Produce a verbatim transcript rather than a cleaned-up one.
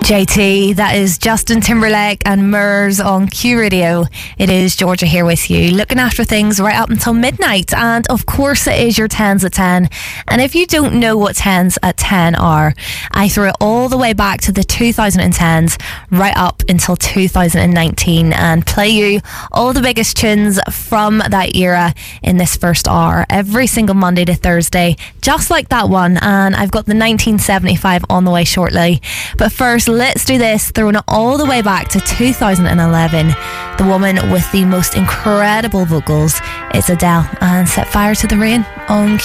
J T, that is Justin Timberlake and Murs on Q Radio. It is Georgia here with you, looking after things right up until midnight. And of course it is your tens at ten. And if you don't know what tens at ten are, I threw it all the way back to the two thousand tens right up until two thousand nineteen and play you all the biggest tunes from that era in this first hour every single Monday to Thursday, just like that one. And I've got the nineteen seventy-five on the way shortly. But first, let's do this, throwing it all the way back to two thousand eleven. The woman with the most incredible vocals, it's Adele, and Set Fire to the Rain on